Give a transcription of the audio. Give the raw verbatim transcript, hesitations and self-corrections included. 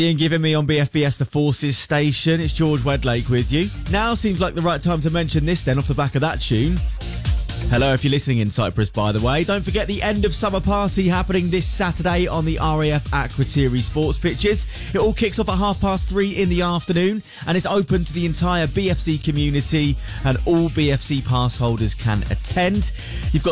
Ian giving me on B F B S The Forces station. It's George Wedlake with you. Now seems like the right time to mention this then off the back of that tune. Hello, if you're listening in Cyprus, by the way. Don't forget the end of summer party happening this Saturday on the R A F Akrotiri sports pitches. It all kicks off at half past three in the afternoon and it's open to the entire B F C community and all B F C pass holders can attend. You've got